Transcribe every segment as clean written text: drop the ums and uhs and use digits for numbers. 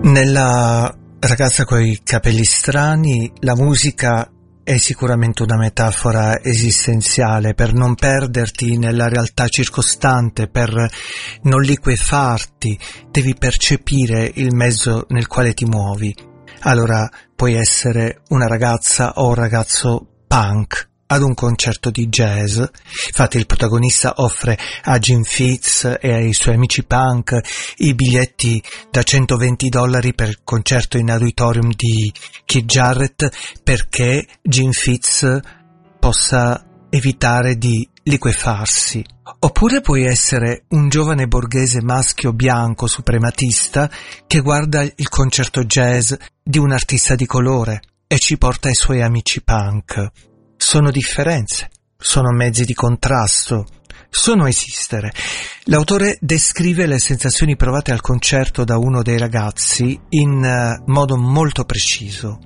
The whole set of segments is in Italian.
Nella ragazza coi capelli strani, la musica è sicuramente una metafora esistenziale per non perderti nella realtà circostante, per non liquefarti, devi percepire il mezzo nel quale ti muovi. Allora puoi essere una ragazza o un ragazzo punk ad un concerto di jazz. Infatti il protagonista offre a Jim Fitz e ai suoi amici punk i biglietti da $120 per il concerto in auditorium di Keith Jarrett perché Jim Fitz possa evitare di liquefarsi. Oppure puoi essere un giovane borghese maschio bianco suprematista che guarda il concerto jazz di un artista di colore e ci porta ai suoi amici punk. Sono differenze, sono mezzi di contrasto, sono esistere. L'autore descrive le sensazioni provate al concerto da uno dei ragazzi in modo molto preciso.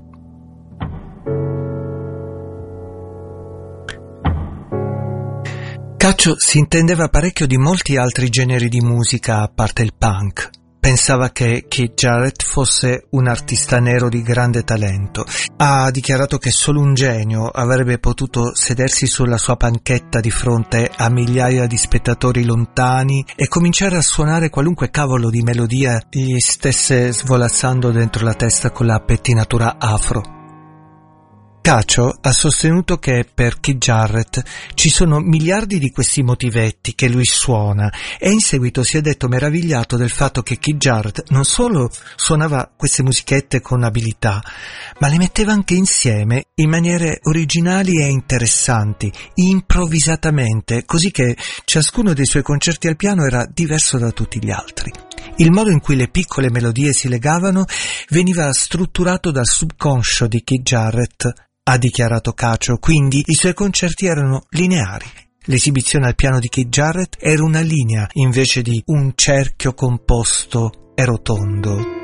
Cacio si intendeva parecchio di molti altri generi di musica a parte il punk. Pensava che Keith Jarrett fosse un artista nero di grande talento. Ha dichiarato che solo un genio avrebbe potuto sedersi sulla sua panchetta di fronte a migliaia di spettatori lontani e cominciare a suonare qualunque cavolo di melodia gli stesse svolazzando dentro la testa con la pettinatura afro. Cacio ha sostenuto che per Keith Jarrett ci sono miliardi di questi motivetti che lui suona e in seguito si è detto meravigliato del fatto che Keith Jarrett non solo suonava queste musichette con abilità, ma le metteva anche insieme in maniere originali e interessanti, improvvisatamente, così che ciascuno dei suoi concerti al piano era diverso da tutti gli altri. Il modo in cui le piccole melodie si legavano veniva strutturato dal subconscio di Keith Jarrett, ha dichiarato Cacio, quindi i suoi concerti erano lineari. L'esibizione al piano di Keith Jarrett era una linea invece di un cerchio composto e rotondo.